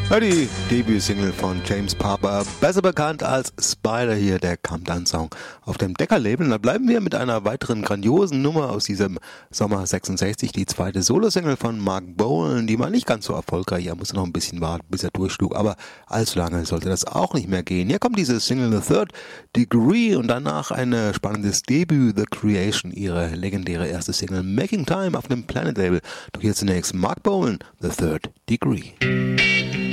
Ja, die Debütsingle von James Parker, besser bekannt als Spider hier, der Countdown-Song auf dem Decca-Label. Da bleiben wir mit einer weiteren grandiosen Nummer aus diesem Sommer 66, die zweite Solo-Single von Mark Bolan. Die war nicht ganz so erfolgreich, er musste noch ein bisschen warten, bis er durchschlug, aber allzu lange sollte das auch nicht mehr gehen. Hier kommt diese Single The Third Degree und danach ein spannendes Debüt, The Creation, ihre legendäre erste Single Making Time auf dem Planet-Label. Doch hier zunächst Mark Bolan, The Third Degree.